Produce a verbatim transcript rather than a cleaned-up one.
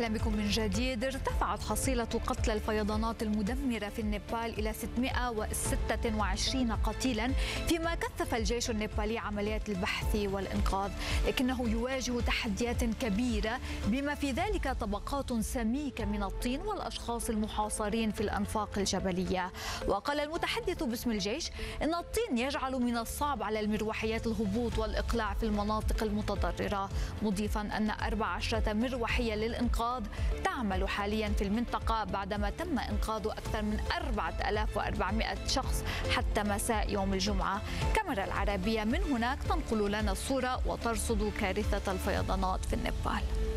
أهلا بكم من جديد. ارتفعت حصيلة قتلى الفيضانات المدمرة في النيبال إلى ستمائة وستة وعشرين قتيلا، فيما كثف الجيش النيبالي عمليات البحث والإنقاذ، لكنه يواجه تحديات كبيرة بما في ذلك طبقات سميكة من الطين والأشخاص المحاصرين في الأنفاق الجبلية. وقال المتحدث باسم الجيش إن الطين يجعل من الصعب على المروحيات الهبوط والإقلاع في المناطق المتضررة، مضيفا أن أربع عشرة مروحية للإنقاذ تعمل حاليا في المنطقة بعدما تم إنقاذ أكثر من أربعة آلاف وأربعمائة شخص حتى مساء يوم الجمعة. كاميرا العربية من هناك تنقل لنا الصورة وترصد كارثة الفيضانات في النيبال.